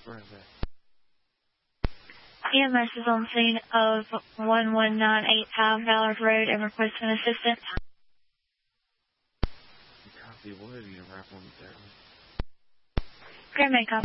Where is that? EMS is on scene of 11985 Ballard Road and requesting assistance. Copy. What have you wrap on there? Grand May copy.